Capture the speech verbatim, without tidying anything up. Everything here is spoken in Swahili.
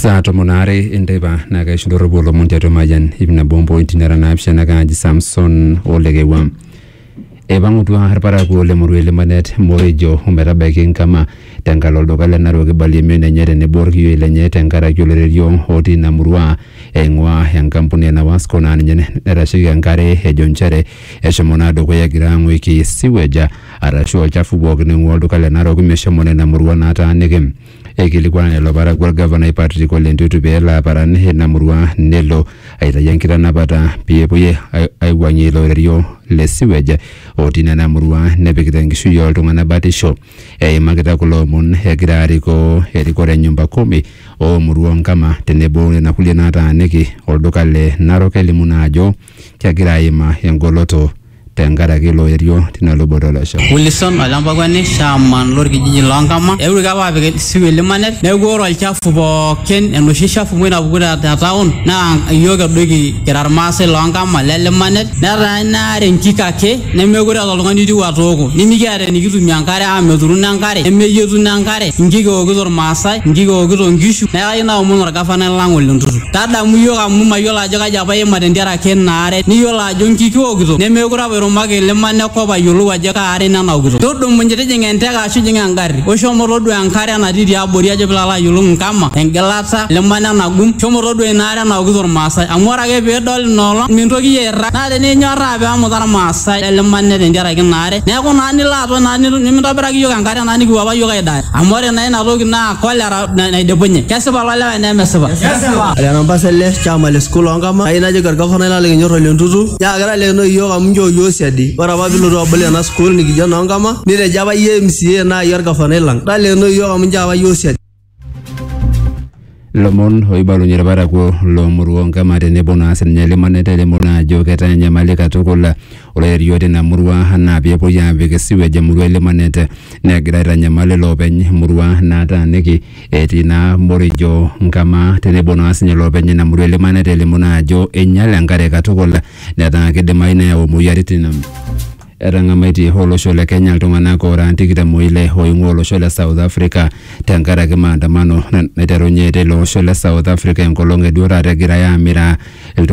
Saa tomonare indeba na kaishindoro bolo muntiato majan ibna bombo intinera na apshana kaji Samson olegewa. Eba ngutua harpara kuole muruele manet morejo umerabeking kama tengaloldo kale naroge bali mene nyere ne borgi ile nye tengara kyolerio hoti na murua engwa yang kampuni na wasko na nyene nerashigi ngare ejonchere eshomonado kwa girangu iki siweja arashu chafu bogne ngoldo kale naroge meshomone na murua na ata negem ekilikuwa na lobara kwa governor Patrick Ole Ntutu bela parane na murua nelo aitayankira napata piepoye aiwanyi lorerio lesiweja otina na murua nebekitangishu yoltungana batisho e magita kulomon egirariko erikore nyumba kumi o murua nkama tenebo na kulia nata neki oldokale naroke limunajo kyagiraima engoloto tengara kilo erio tinalobodolasha Wilson alambagwane shaman lor kijiji longama ewe gawa be siwele manet ne goro alchafu bo ken enoshi shafu mwena bugura ta town na yoga dogi kirar mase longama lele manet na rana renkika ke ne megura lolongani di watoko ni migare ni gitu myankare ameduru nankare emme yetu nankare ngigo ogizor masai ngigo ogizor ngishu na ayina omunor gafana lango lunduru tada muyoga muma yola jaga jaba ye madendera ken nare ni yola jonkiki ogizo ne megura romage lemane ko ba yulu wajaka are na nawgizo todo munjete jengente ga shu jengangari o shomorodo ankare na didi abori aje blala yulu nkama engelata lemane na gum shomorodo enare na nawgizo masai amora ge be dol nolo mintogi yera na de ne nyora be amudar masai lemane de ndara ginare ne ko nani lato nani nimdo bragi yo ankare nani go ba yo ga da amore na na logi na kolera na de bonye kese ba wala na meseba ala na baselle chama le school ngama ayina je garga khona la le nyoro le ntutu ya gara le no yo amjo yo siadi ora babilo do bole na school ni kijana ngama ni le jaba ye M C A na yorga fanelang dale no yo amjaba yo siadi Lomon hoibalo nyerabara ko lomuru ngama de nebona senyele manete le mona joketa nyamale katokola ole riyote na murwa na biepo ya vegesiwe jamurwele manete ne grara nyamale loben murwa na ta neki etina morijo ngama tenebona senyelo benye na murwele manete le mona jo enyale ngare katokola ne ta kede maine o muyaritinam eranga maiti holo shole Kenya tungana ko rantikita moile hoingolo shole South Africa tangara ke maandamano na teronye de lo shole South Africa ngolonge dura regira ya mira